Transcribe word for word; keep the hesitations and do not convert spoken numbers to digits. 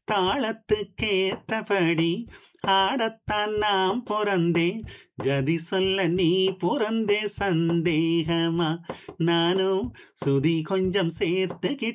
தாளத்துக்கேத்தபடி ஆடத்தான் நாம் பொறந்தேன். ஜதி சொல்ல நீ பொறந்தே சந்தேகமா? நானும் சுதி கொஞ்சம் சேர்த்துக்கிட்டேன்.